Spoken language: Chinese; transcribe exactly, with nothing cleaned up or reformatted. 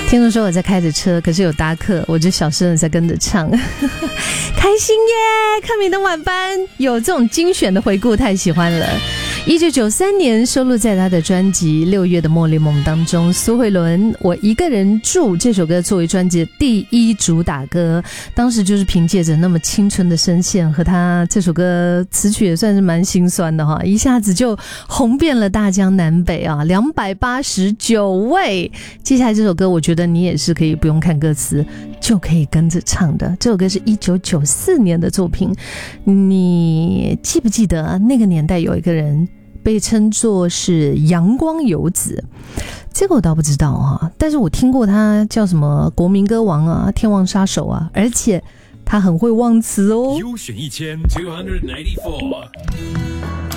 听众说我在开着车，可是有搭客，我就小声的在跟着唱，开心耶！看明的晚班有这种精选的回顾，太喜欢了。一九九三年收录在他的专辑《六月的茉莉梦》当中，苏慧伦《我一个人住》这首歌作为专辑的第一主打歌，当时就是凭借着那么清纯的声线和他这首歌词曲也算是蛮心酸的哈，一下子就红遍了大江南北啊，两百八十九位。接下来这首歌我觉得你也是可以不用看歌词就可以跟着唱的，这首歌是一九九四年的作品。你记不记得那个年代有一个人被称作是阳光游子？这个我倒不知道啊，但是我听过他叫什么国民歌王啊，天王杀手啊，而且他很会忘词哦。 优选一千 two ninety-four